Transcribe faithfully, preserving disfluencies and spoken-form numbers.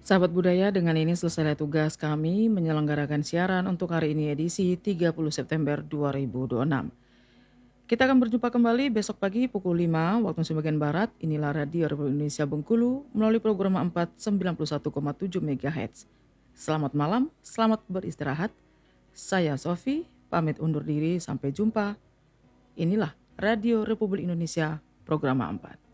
Sahabat budaya, dengan ini selesai tugas kami menyelenggarakan siaran untuk hari ini edisi tiga puluh September dua ribu dua puluh enam. Kita akan berjumpa kembali besok pagi pukul lima waktu Indonesia bagian Barat. Inilah Radio Republik Indonesia Bengkulu melalui program empat sembilan puluh satu koma tujuh MHz. Selamat malam, selamat beristirahat. Saya Sofi, pamit undur diri sampai jumpa. Inilah Radio Republik Indonesia program empat.